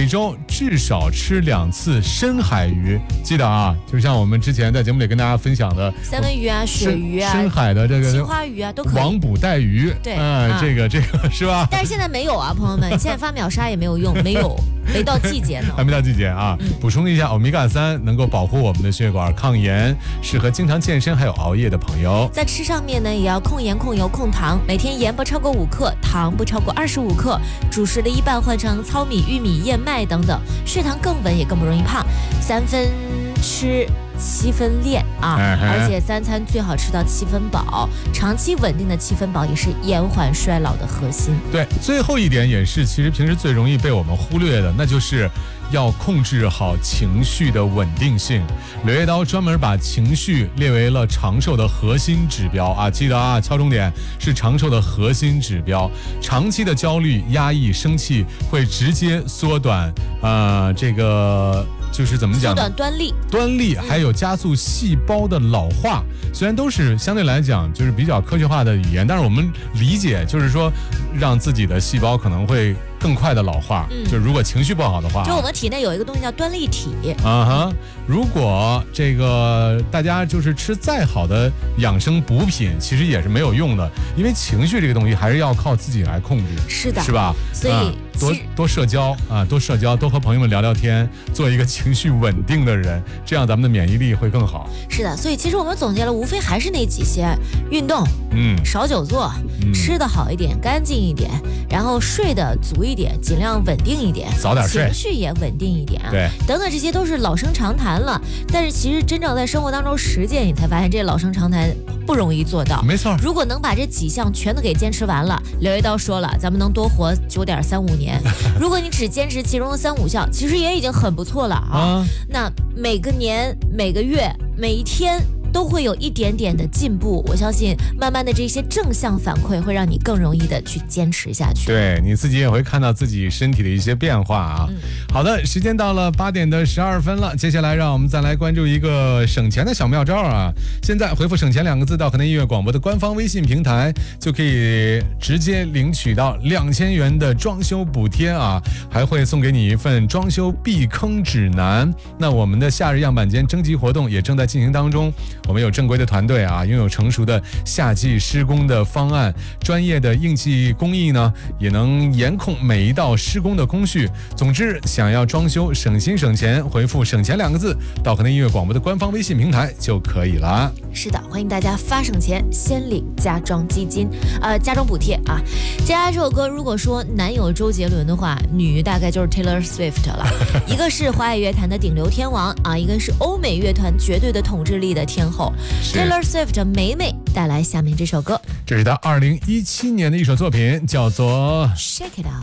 每周至少吃2次深海鱼。记得啊，就像我们之前在节目里跟大家分享的三文鱼啊、鳕鱼啊、 深海的这个青花鱼啊都可以。 网捕带鱼， 对， 这个是吧？ 但是现在没有啊，朋友们，现在发秒杀也没有用，没到季节呢， 还没到季节啊。补充一下，欧米伽3能够保护我们的血管，抗炎，适合经常健身还有熬夜的朋友。 在吃上面呢，也要控盐、控油、控糖，每天盐不超过5克，糖不超过25克，主食的一半换成糙米、玉米、燕麦等等，血糖更稳，也更不容易胖。3分吃7分练啊，而且3餐最好吃到7分饱，长期稳定的7分饱也是延缓衰老的核心。 对，最后一点也是其实平时最容易被我们忽略的，那就是要控制好情绪的稳定性。柳叶刀专门把情绪列为了长寿的核心指标啊，记得啊，敲重点，是长寿的核心指标。长期的焦虑、压抑、生气会直接缩短这个就是怎么讲？ 缩短端粒， 还有加速细胞的老化。虽然都是相对来讲就是比较科学化的语言，但是我们理解就是说，让自己的细胞可能会更快的老化。就如果情绪不好的话， 就我们体内有一个东西叫端粒体如果这个大家就是吃再好的养生补品，其实也是没有用的，因为情绪这个东西还是要靠自己来控制。 是的， 是吧？ 所以多社交啊，多社交，多和朋友们聊聊天，做一个情绪稳定的人，这样咱们的免疫力会更好。 是的，所以其实我们总结了，无非还是那几些：运动，少久坐，吃得好一点，干净一点，然后睡得足一点，尽量稳定一点， 早点睡， 情绪也稳定一点啊。 对， 等等，这些都是老生常谈了。但是其实真正在生活当中实践，你才发现这老生常谈不容易做到。 没错， 如果能把这几项全都给坚持完了，柳叶刀说了，咱们能多活9.35年。如果你只坚持其中的3、5项，其实也已经很不错了啊。那每个年、每个月、每一天都会有一点点的进步，我相信慢慢的这些正向反馈会让你更容易的去坚持下去。 对，你自己也会看到自己身体的一些变化啊。好的，时间到了8点12分了，接下来让我们再来关注一个省钱的小妙招啊。现在回复省钱2个字到河南音乐广播的官方微信平台，就可以直接领取到2000元的装修补贴啊，还会送给你一份装修避坑指南。那我们的夏日样板间征集活动也正在进行当中，我们有正规的团队啊，拥有成熟的夏季施工的方案，专业的应季工艺呢，也能严控每一道施工的工序。总之，想要装修省心省钱，回复省钱2个字到河南音乐广播的官方微信平台就可以了。 是的，欢迎大家发省钱先领家装基金，家装补贴啊。接下来这首歌，如果说男有周杰伦的话，女大概就是 Taylor Swift 了。一个是华语乐坛的顶流天王啊，一个是欧美乐团绝对的统治力的天后 Taylor Swift 美美带来下面这首歌， 这是她2017年的一首作品，叫做 Shake It Out。